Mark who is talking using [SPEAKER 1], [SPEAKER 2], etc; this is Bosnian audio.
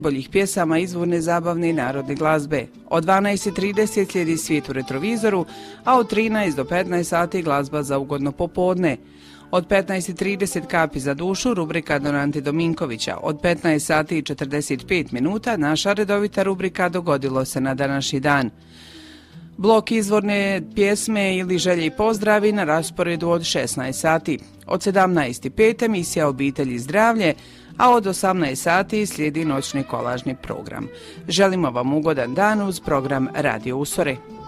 [SPEAKER 1] boljih pjesama izvorne, zabavne i narodne glazbe. Od 12:30 slijedi Svijet u retrovizoru, a od 13 do 15 sati glazba za ugodno popodne. Od 15:30 Kapi za dušu, rubrika Donante Dominkovića. Od 15 sati i 45 minuta naša redovita rubrika Dogodilo se na današnji dan. Blok izvorne pjesme ili želje i pozdravi na rasporedu od 16 sati. Od 17:05 emisija Obitelj i zdravlje, a od 18 sati slijedi noćni kolažni program. Želimo vam ugodan dan uz program Radio Usore.